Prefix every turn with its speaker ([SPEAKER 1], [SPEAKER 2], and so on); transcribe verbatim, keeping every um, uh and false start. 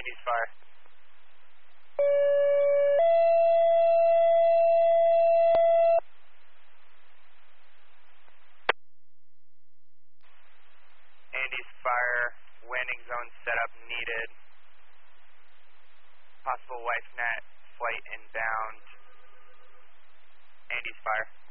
[SPEAKER 1] Andy's fire. Andy's fire, landing zone setup needed. Possible wife net, flight inbound. Andy's fire.